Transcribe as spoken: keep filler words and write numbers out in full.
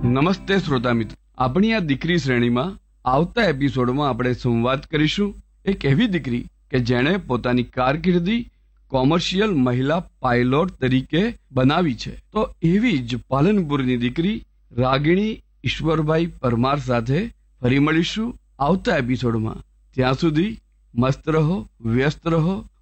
નમસ્તે શ્રોતા મિત્રો, આપણી આ દીકરી શ્રેણીમાં આવતા એપિસોડમાં આપણે સંવાદ કરીશું એક એવી દીકરી કે જેણે પોતાની કારકિર્દી કોમર્શિયલ મહિલા પાયલોટ તરીકે બનાવી છે. તો એવી જ પાલનપુરની દીકરી રાગિણી ઈશ્વરભાઈ પરમાર સાથે ફરી મળીશું આવતા એપિસોડમાં. ત્યાં સુધી મસ્ત રહો, વ્યસ્ત રહો